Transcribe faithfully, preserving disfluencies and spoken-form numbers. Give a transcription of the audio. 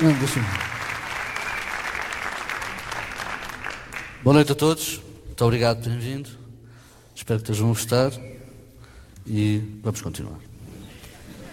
Não, deixa-me. Boa noite a todos. Muito obrigado por terem vindo. Espero que estejam a gostar. E vamos continuar.